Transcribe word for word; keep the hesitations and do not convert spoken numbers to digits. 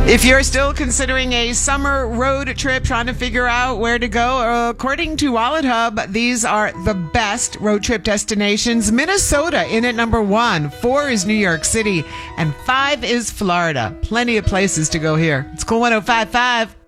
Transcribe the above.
If you're still considering a summer road trip, trying to figure out where to go, according to Wallet Hub, these are the best road trip destinations. Minnesota in at number one, four is New York City, and five is Florida. Plenty of places to go here. It's Cool one oh five point five.